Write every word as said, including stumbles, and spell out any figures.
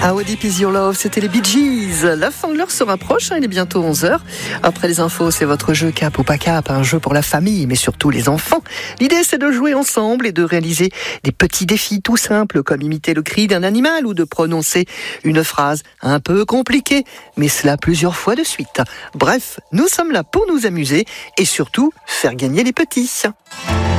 How Deep Is Your Love, c'était les Bee Gees. La fin de l'heure se rapproche, hein, il est bientôt onze heures. Après les infos, c'est votre jeu Cap ou pas Cap, un jeu pour la famille, mais surtout les enfants. L'idée, c'est de jouer ensemble et de réaliser des petits défis tout simples, comme imiter le cri d'un animal ou de prononcer une phrase un peu compliquée, mais cela plusieurs fois de suite. Bref, nous sommes là pour nous amuser et surtout faire gagner les petits.